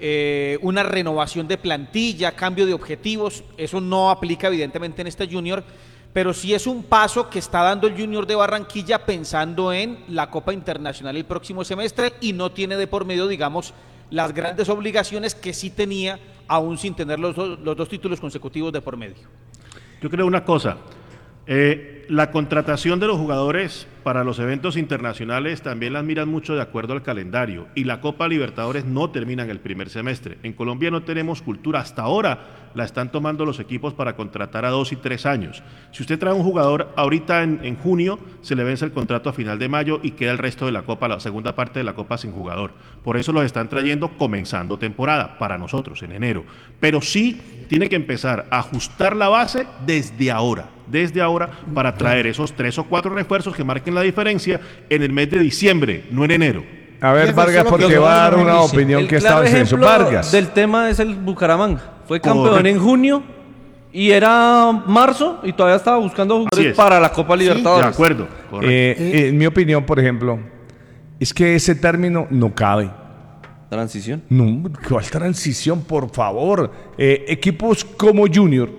eh, una renovación de plantilla, cambio de objetivos, eso no aplica evidentemente en este Junior, pero sí es un paso que está dando el Junior de Barranquilla pensando en la Copa Internacional el próximo semestre y no tiene de por medio, digamos, las grandes obligaciones que sí tenía, aún sin tener los, do- los dos títulos consecutivos de por medio. Yo creo una cosa, eh, la contratación de los jugadores para los eventos internacionales también las miran mucho de acuerdo al calendario y la Copa Libertadores no termina en el primer semestre. En Colombia no tenemos cultura, hasta ahora la están tomando los equipos para contratar a dos y tres años. Si usted trae un jugador ahorita en, en junio, se le vence el contrato a final de mayo y queda el resto de la Copa, la segunda parte de la Copa sin jugador. Por eso los están trayendo comenzando temporada, para nosotros en enero. Pero sí tiene que empezar a ajustar la base desde ahora, desde ahora para traer esos tres o cuatro refuerzos que marquen la diferencia en el mes de diciembre, no en enero. A ver, Vargas, porque va a dar una opinión El que claro estaba en su ejemplo Vargas. del tema es el Bucaramanga. Fue campeón Correcto. en junio y era marzo y todavía estaba buscando Así jugadores es. para la Copa Libertadores. De acuerdo, correcto. Eh, eh, en mi opinión, por ejemplo, es que ese término no cabe. Transición. No, ¿cuál transición, por favor? Eh, equipos como Junior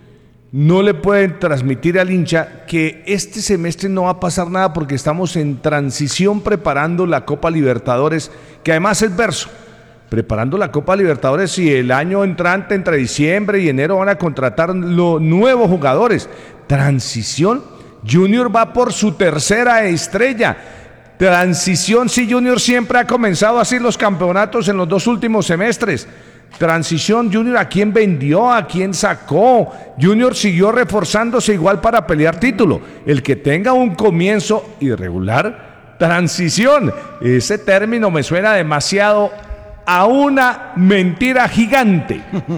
no le pueden transmitir al hincha que este semestre no va a pasar nada porque estamos en transición preparando la Copa Libertadores, que además es verso. Preparando la Copa Libertadores y el año entrante, entre diciembre y enero, van a contratar los nuevos jugadores. Transición. Junior va por su tercera estrella. Transición, si Junior siempre ha comenzado así los campeonatos en los dos últimos semestres. Transición, Junior, ¿a quién vendió? ¿A quién sacó? Junior siguió reforzándose igual para pelear título. El que tenga un comienzo irregular, transición. Ese término me suena demasiado a una mentira gigante.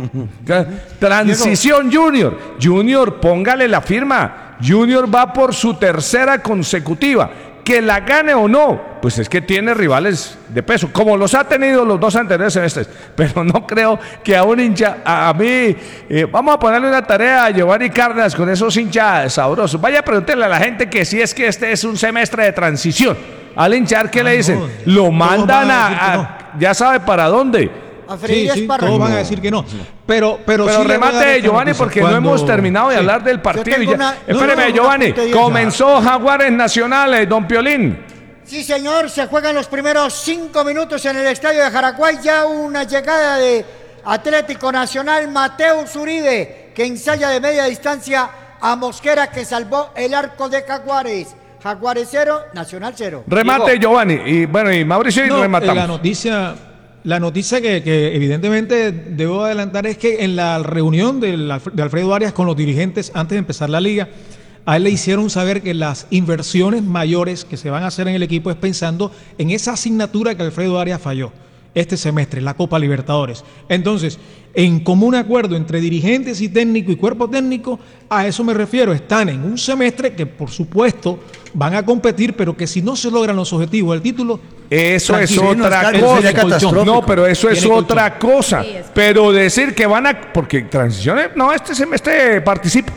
Transición, Junior. Junior, póngale la firma. Junior va por su tercera consecutiva. Que la gane o no, pues es que tiene rivales de peso, como los ha tenido los dos anteriores semestres. Pero no creo que a un hincha, a, a mí, eh, vamos a ponerle una tarea a Giovanni Cárdenas con esos hinchas sabrosos. Vaya a preguntarle a la gente que si es que este es un semestre de transición. Al hinchar, ¿qué Ah, le dicen? no, Lo mandan van a a, decir que a- ya sabe para dónde. A Sí, freír sí, espárragos. todos van a decir que no. Pero, pero, Pero sí le voy a dar remate, esta Giovanni, noticia. porque no Cuando- hemos terminado de Sí. hablar del partido. tengo y ya- una- Espéreme, no, no, no, Giovanni, una puntería. comenzó Jaguares Nacionales, don Piolín. Sí, señor, se juegan los primeros cinco minutos en el estadio de Jaraguay. Ya una llegada de Atlético Nacional, Mateus Uribe, que ensaya de media distancia a Mosquera, que salvó el arco de Jaguares. Jaguares cero, Nacional cero. Remate, Diego. Giovanni. Y bueno, y Mauricio, y No, eh, rematamos. la noticia, la noticia que, que evidentemente debo adelantar es que en la reunión del Alf- de Alfredo Arias con los dirigentes antes de empezar la liga, a él le hicieron saber que las inversiones mayores que se van a hacer en el equipo es pensando en esa asignatura que Alfredo Arias falló este semestre, la Copa Libertadores. Entonces, en común acuerdo entre dirigentes y técnico y cuerpo técnico, a eso me refiero, están en un semestre que por supuesto van a competir, pero que si no se logran los objetivos del título, Eso es tranquilo, otra Oscar, cosa. sería catastrófico. No, pero eso es Tiene otra cosa. Sí, es- Pero decir que van a. Porque transiciones. No, este semestre participa.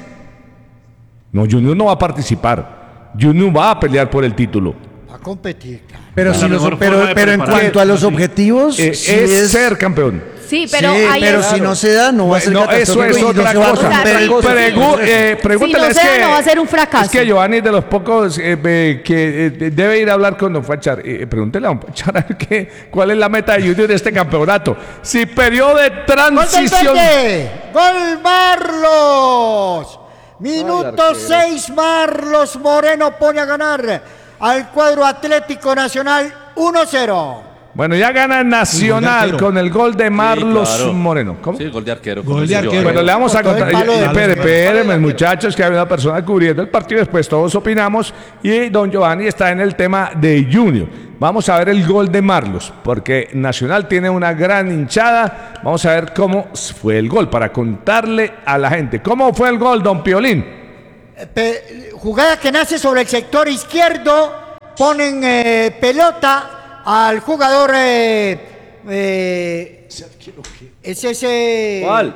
No, Junior no va a participar. Junior va a pelear por el título. Va a competir, claro. Pero, La si los- mejor pero, forma de pero en preparar. cuanto a los Sí. objetivos, Eh, sí es, ser campeón. Sí, pero sí, ahí pero es- si no se da, no va a ser No, eso catastrófico es y no otra se va a cosa. romper el Otra cosa. Pregu- eh, pregúntale, Si no es se da, que- no va a ser un fracaso. Es que Giovanni es de los pocos eh, eh, que eh, debe ir a hablar con Don Fachar. Eh, pregúntele a Don Fachar a ver qué- cuál es la meta de Junior de este campeonato. Si periodo de ¡Gol del transición. Verde! ¡Gol Marlos! Minuto arquero. seis, Marlos Moreno pone a ganar al cuadro Atlético Nacional uno cero. Bueno, ya gana Nacional con el gol de Marlos Sí, claro. Moreno. ¿Cómo? Sí, gol de arquero. Gol como de dice yo. arquero. Bueno, le vamos a Con todo el contar. palo de- Espere, espere, muchachos, que hay una persona cubriendo el partido. Después todos opinamos. Y don Giovanni está en el tema de Junior. Vamos a ver el gol de Marlos, porque Nacional tiene una gran hinchada. Vamos a ver cómo fue el gol para contarle a la gente. ¿Cómo fue el gol, don Piolín? Pe- jugada que nace sobre el sector izquierdo, ponen eh, pelota al jugador eh, eh, es ese ¿Cuál?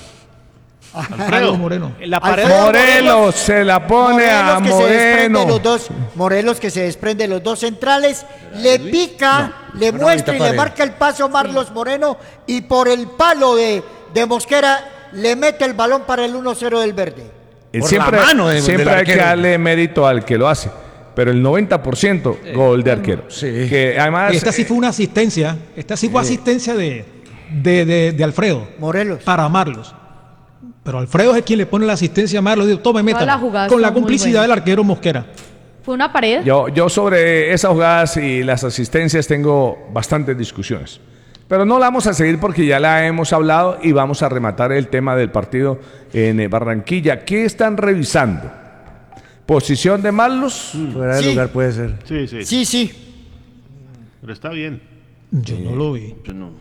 Alfredo Moreno. La pared Alfredo Morelos se la pone a Morelos que se desprende Moreno. los dos Morelos que se desprende los dos centrales, le pica, le Una muestra y bonita le pared. marca el paso Marlos Moreno y por el palo de, de Mosquera le mete el balón para el uno cero del verde. Eh, Por siempre la mano de- siempre del hay que arquero. darle mérito al que lo hace. Pero el noventa por ciento gol de arquero. Sí. Que además. Esta sí fue una asistencia. Esta sí fue asistencia de, de, de, de Alfredo. Morelos. Para Marlos. Pero Alfredo es quien le pone la asistencia a Marlos. Digo, tome, Todas métala. las jugadas Con la son muy complicidad buenas. del arquero Mosquera. Fue una pared. Yo, yo sobre esas jugadas y las asistencias tengo bastantes discusiones. Pero no la vamos a seguir porque ya la hemos hablado y vamos a rematar el tema del partido en eh, Barranquilla. ¿Qué están revisando? ¿Posición de Marlos? Fuera de Sí. lugar puede ser. Sí, sí, Sí, sí. pero está bien. Yo no lo vi.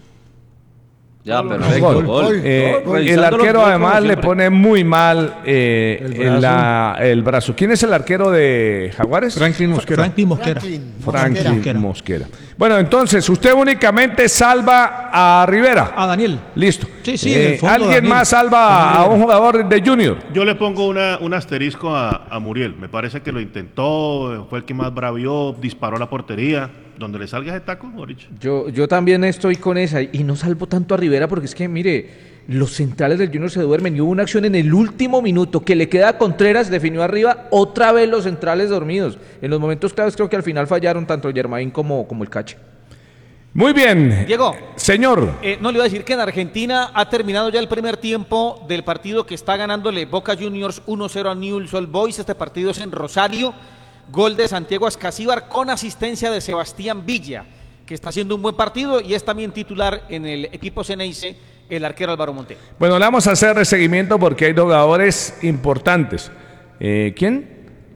Ya, Gol, perfecto. gol. Gol. Eh, Gol. el Revisando los arquero goles además como le siempre. pone muy mal eh, El el, la- el brazo. ¿Quién es el arquero de Jaguares? Franklin Mosquera. Franklin Mosquera. Franklin Franklin Mosquera. Mosquera. Bueno, entonces, usted únicamente salva a Rivera. A Daniel. Listo. Sí, sí, Eh, en el fondo, ¿Alguien Daniel. más salva a un jugador de Junior? Yo le pongo una, un asterisco a, a Muriel. Me parece que lo intentó, fue el que más bravió, disparó a la portería. Donde le salga ese taco, Boric. Yo, yo también estoy con esa y no salvo tanto a Rivera porque es que, mire, los centrales del Junior se duermen y hubo una acción en el último minuto que le queda a Contreras, definió arriba, otra vez los centrales dormidos. En los momentos claves creo que al final fallaron tanto Germain como, como el Cache. Muy bien. Diego. Señor. Eh, no le iba a decir que en Argentina ha terminado ya el primer tiempo del partido que está ganándole Boca Juniors uno cero a Newell's Old Boys. Este partido es en Rosario. Gol de Santiago Ascasíbar con asistencia de Sebastián Villa, que está haciendo un buen partido y es también titular en el equipo Ceneice, el arquero Álvaro Montero. Bueno, le vamos a hacer el seguimiento porque hay jugadores importantes. Eh, ¿Quién?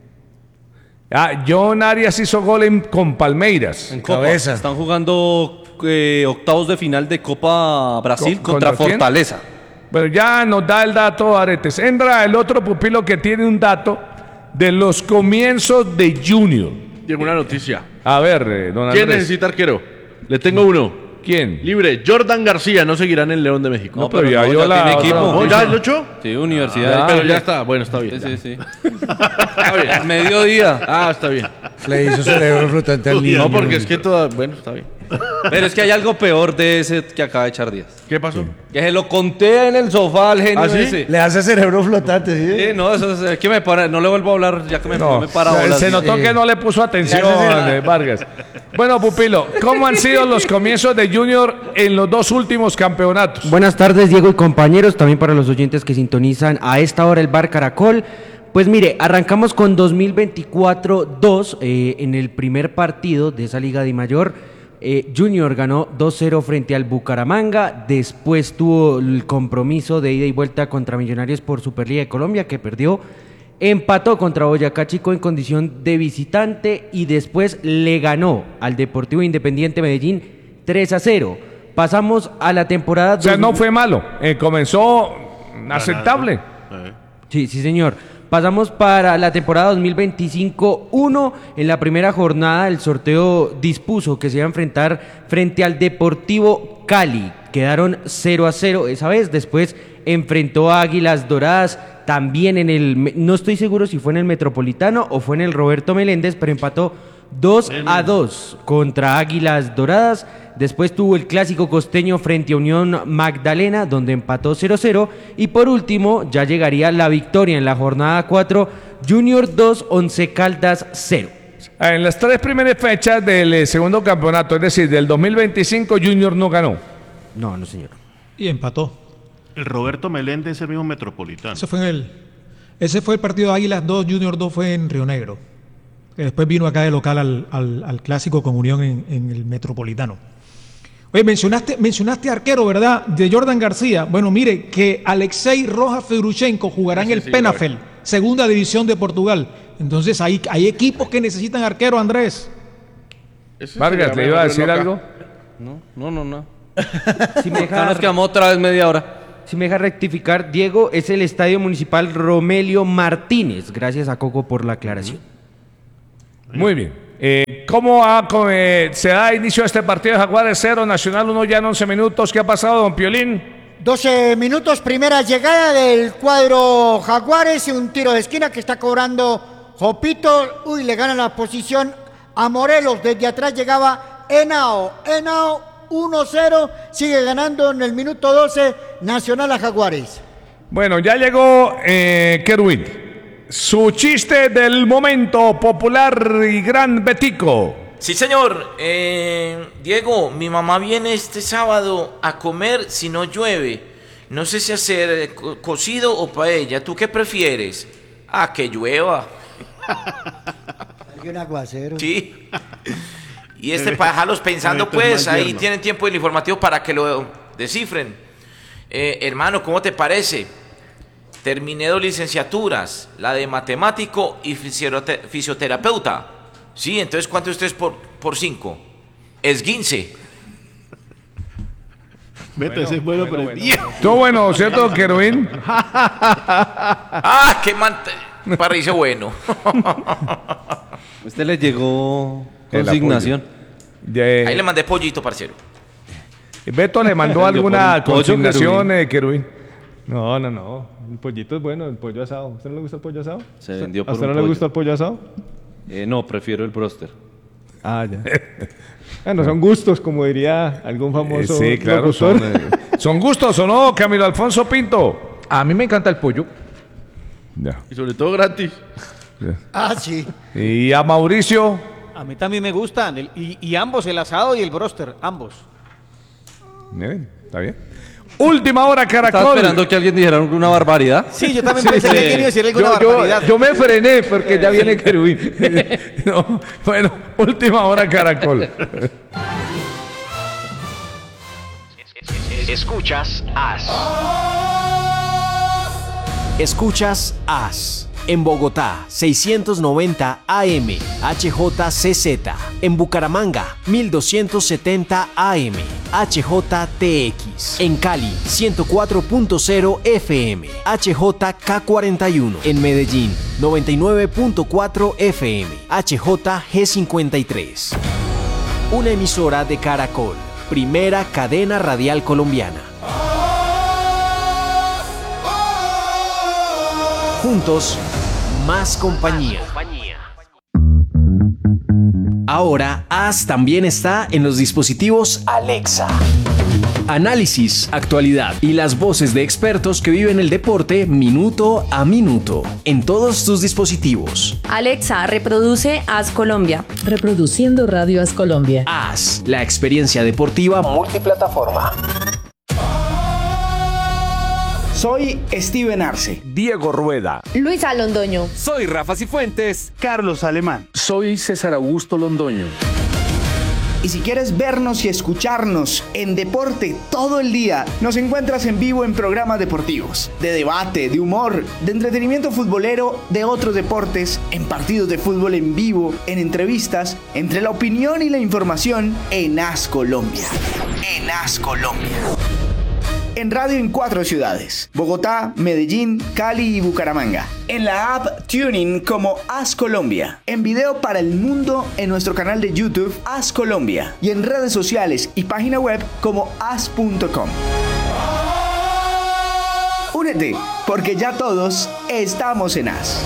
Ah, John Arias hizo gol en- con Palmeiras. En Copa. Están jugando eh, octavos de final de Copa Brasil ¿Con- contra contra quién? Fortaleza. Bueno, ya nos da el dato Aretes. Entra el otro pupilo que tiene un dato de los comienzos de Junior. Llegó una noticia. A ver, eh, don ¿Quién Andrés. necesita arquero? Le tengo uno. ¿Quién? Libre. Jordan García no seguirá en el León de México. No, pero ya dio la tiene otra equipo. noticia. ¿Oh, ya lo echó? Sí, universidad. Ah, pero ya está. Bueno, está bien. Sí, ya. sí, sí. Está bien. Mediodía. Ah, está bien. Le hizo cerebro flotante al niño. No, porque es que toda... Bueno, está bien. Pero es que hay algo peor de ese que acaba de echar Díaz. ¿Qué pasó? Que se lo conté en el sofá al genio ¿Ah, sí? ese. Le hace cerebro flotante, ¿sí? Sí, no, eso es, es que me para, no le vuelvo a hablar ya que me, No, me para se- bolas. se notó sí. que no le puso atención Ya, eh, Vargas. Bueno, pupilo, ¿cómo han sido los comienzos de Junior en los dos últimos campeonatos? Buenas tardes, Diego y compañeros, también para los oyentes que sintonizan a esta hora el Bar Caracol. Pues mire, arrancamos con dos mil veinticuatro dos eh, en el primer partido de esa Liga de Mayor. Eh, Junior ganó dos cero frente al Bucaramanga, después tuvo el compromiso de ida y vuelta contra Millonarios por Superliga de Colombia, que perdió, empató contra Boyacá Chico en condición de visitante y después le ganó al Deportivo Independiente Medellín tres a cero. Pasamos a la temporada... O sea, dos- no fue malo, eh, comenzó aceptable. Sí, sí, señor. Pasamos para la temporada dos mil veinticinco uno. En la primera jornada el sorteo dispuso que se iba a enfrentar frente al Deportivo Cali. Quedaron cero a cero esa vez. Después enfrentó a Águilas Doradas también en el... No estoy seguro si fue en el Metropolitano o fue en el Roberto Meléndez, pero empató dos a dos contra Águilas Doradas. Después tuvo el clásico costeño frente a Unión Magdalena, donde empató cero cero. Y por último, ya llegaría la victoria en la jornada cuatro, Junior dos, Once Caldas cero. En las tres primeras fechas del eh, segundo campeonato, es decir, del dos mil veinticinco, Junior no ganó. No, no, señor. Y empató. El Roberto Meléndez es el mismo Metropolitano. Ese fue en el, ese fue el partido de Águilas dos, Junior dos fue en Río Negro. que después vino acá de local al, al, al clásico con Unión en, en el Metropolitano. Oye, mencionaste, mencionaste arquero, ¿verdad? De Jordan García. Bueno, mire, que Alexei Rojas Fedorchenko jugará en el sí, Penafel, claro. Segunda división de Portugal. Entonces, hay, hay equipos que necesitan arquero, Andrés. Vargas, ¿le iba a decir algo? No, no, no, no. Si me deja, nos quedamos otra vez media hora. Si me deja rectificar, Diego, es el Estadio Municipal Romelio Martínez. Gracias a Coco por la aclaración. Muy bien. Eh, ¿Cómo ha, eh, se da inicio a este partido de Jaguares cero, Nacional uno ya en once minutos? ¿Qué ha pasado, don Piolín? doce minutos, primera llegada del cuadro Jaguares y un tiro de esquina que está cobrando Jopito. Uy, le gana la posición a Morelos. Desde atrás llegaba Henao. Henao uno cero, sigue ganando en el minuto doce Nacional a Jaguares. Bueno, ya llegó eh, Kerwin. Su chiste del momento, popular y gran Betico. Sí, señor. Eh, Diego, mi mamá viene este sábado a comer si no llueve. No sé si hacer co cocido o paella. ¿Tú qué prefieres? Ah, que llueva. Hay un aguacero. Sí. Y este para dejarlos pensando, pues, ahí tienen tiempo del informativo para que lo descifren. Eh, hermano, ¿cómo te parece? Terminé dos licenciaturas, la de matemático y fisioterapeuta. Sí, entonces, ¿cuánto es tres por, por cinco? Esguince. Vete, ese es bueno, pero... Todo bueno, ¿cierto, Kerwin? Ah, qué man... Parece bueno. Usted le llegó consignación. De... Ahí le mandé pollito, parcero. Beto le mandó alguna consignación, eh, Kerwin. No, no, no. El pollito es bueno, el pollo asado. ¿A usted no le gusta el pollo asado? Se vendió por ¿A usted un no le pollo. gusta el pollo asado? Eh, no, prefiero el bróster. Ah, ya. Bueno, son gustos, como diría algún famoso Eh, sí, claro, locutor. son, eh, ¿Son gustos o no, Camilo Alfonso Pinto? A mí me encanta el pollo. Ya. Y sobre todo gratis. Ah, sí. ¿Y a Mauricio? A mí también me gustan. el- y, y ambos, el asado y el bróster, ambos. Miren, está bien. Última hora, Estaba Caracol. esperando que alguien dijera una barbaridad. Sí, yo también pensé que quería decir alguna yo, barbaridad. yo, yo me frené porque ya viene Kerwin. No, bueno, última hora, Caracol. Escuchas As. Escuchas As. En Bogotá, seiscientos noventa A M, H J C Z. En Bucaramanga, mil doscientos setenta A M, H J T X. En Cali, ciento cuatro punto cero F M, H J K cuarenta y uno. En Medellín, noventa y nueve punto cuatro F M, H J G cincuenta y tres. Una emisora de Caracol, primera cadena radial colombiana. Juntos, más compañía. Ahora, As también está en los dispositivos Alexa. Análisis, actualidad y las voces de expertos que viven el deporte minuto a minuto en todos tus dispositivos. Alexa, reproduce As Colombia. Reproduciendo Radio As Colombia. As, la experiencia deportiva multiplataforma. Soy Steven Arce. Diego Rueda. Luisa Londoño. Soy Rafa Cifuentes. Carlos Alemán. Soy César Augusto Londoño. Y si quieres vernos y escucharnos en deporte todo el día, nos encuentras en vivo en programas deportivos, de debate, de humor, de entretenimiento futbolero, de otros deportes, en partidos de fútbol en vivo, en entrevistas, entre la opinión y la información en As Colombia. En As Colombia. En radio en cuatro ciudades: Bogotá, Medellín, Cali y Bucaramanga. En la app TuneIn como As Colombia. En video para el mundo en nuestro canal de YouTube As Colombia. Y en redes sociales y página web como as punto com. Únete, porque ya todos estamos en As.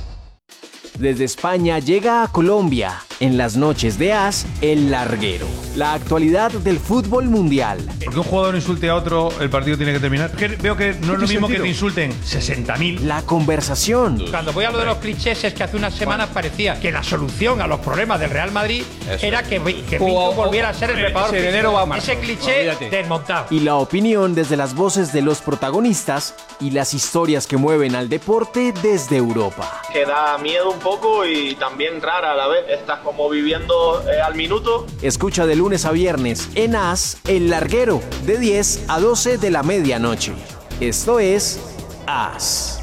Desde España llega a Colombia, en las noches de As, El Larguero. La actualidad del fútbol mundial. Porque un jugador insulte a otro, el partido tiene que terminar. Que veo que no es lo mismo que te insulten sesenta mil. La conversación. Cuando voy a lo de los clichés es que hace unas semanas parecía que la solución a los problemas del Real Madrid Eso. era que, que Pinto volviera a ser el preparador físico. Ese cliché Olvídate. desmontado. Y la opinión desde las voces de los protagonistas y las historias que mueven al deporte desde Europa. Que da miedo un poco y también rara a la vez. Estás como viviendo eh, al minuto. Escucha de lunes a viernes en As, El Larguero, de diez a doce de la medianoche. Esto es As.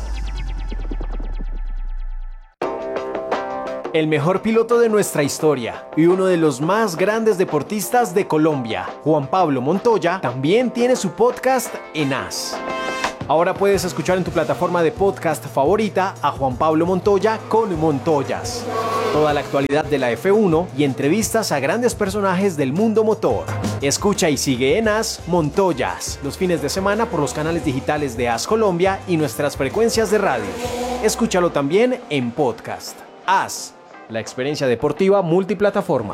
El mejor piloto de nuestra historia y uno de los más grandes deportistas de Colombia, Juan Pablo Montoya, también tiene su podcast en As. Ahora puedes escuchar en tu plataforma de podcast favorita a Juan Pablo Montoya con Montoyas. Toda la actualidad de la F uno y entrevistas a grandes personajes del mundo motor. Escucha y sigue en As Montoyas los fines de semana por los canales digitales de As Colombia y nuestras frecuencias de radio. Escúchalo también en podcast. As, la experiencia deportiva multiplataforma.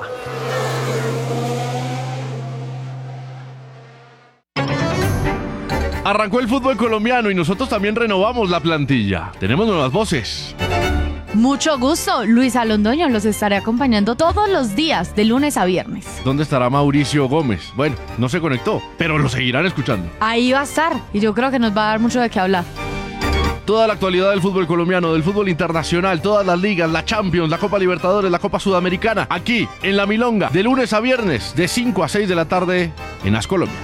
Arrancó el fútbol colombiano y nosotros también renovamos la plantilla. Tenemos nuevas voces. Mucho gusto, Luisa Londoño los estaré acompañando todos los días, de lunes a viernes. ¿Dónde estará Mauricio Gómez? Bueno, no se conectó, pero lo seguirán escuchando. Ahí va a estar, y yo creo que nos va a dar mucho de qué hablar. Toda la actualidad del fútbol colombiano, del fútbol internacional, todas las ligas, la Champions, la Copa Libertadores, la Copa Sudamericana, aquí en La Milonga, de lunes a viernes, de cinco a seis de la tarde, en As Colombia.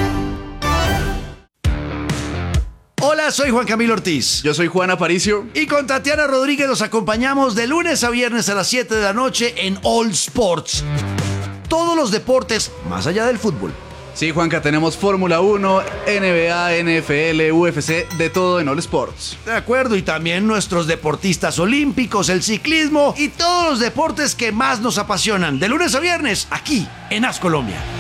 Hola, soy Juan Camilo Ortiz. Yo soy Juan Aparicio. Y con Tatiana Rodríguez los acompañamos de lunes a viernes a las siete de la noche en All Sports. Todos los deportes más allá del fútbol. Sí, Juanca, tenemos Fórmula uno, N B A, N F L, U F C, de todo en All Sports. De acuerdo, y también nuestros deportistas olímpicos, el ciclismo y todos los deportes que más nos apasionan. De lunes a viernes, aquí en As Colombia.